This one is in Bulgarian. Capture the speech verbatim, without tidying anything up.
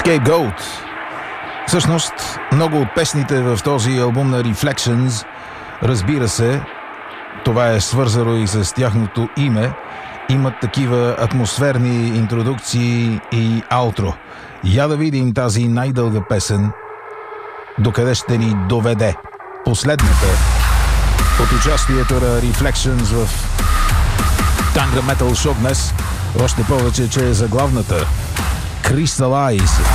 Scapegoat. Всъщност, много от песните в този албум на Reflections, разбира се, това е свързано и с тяхното име, имат такива атмосферни интродукции и аутро. Я да видим тази най-дълга песен, докъде ще ни доведе. Последната от участието на Reflections в Tanga Metal Show днес, още повече, че е заглавната Crystallize.